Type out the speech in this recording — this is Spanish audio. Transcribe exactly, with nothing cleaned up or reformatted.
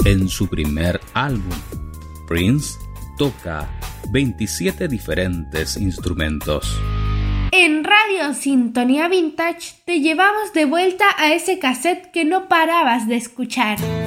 En su primer álbum, Prince toca veintisiete diferentes instrumentos. En Radio Sintonía Vintage te llevamos de vuelta a ese cassette que no parabas de escuchar.